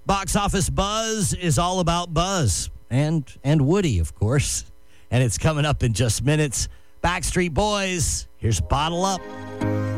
Box Office Buzz is all about Buzz and Woody, of course. And it's coming up in just minutes. Backstreet Boys, here's Bottle Up.